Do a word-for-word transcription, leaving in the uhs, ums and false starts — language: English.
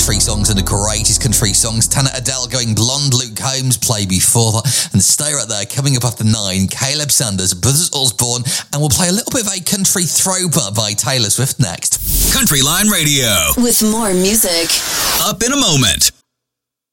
country songs and the greatest country songs. Tana Adele going blonde, Luke Combs play before that. And stay right there, coming up after nine, Caleb Sanders, Brothers Osborne, and we'll play a little bit of a country throwback by Taylor Swift next. Country Line Radio. With more music. Up in a moment.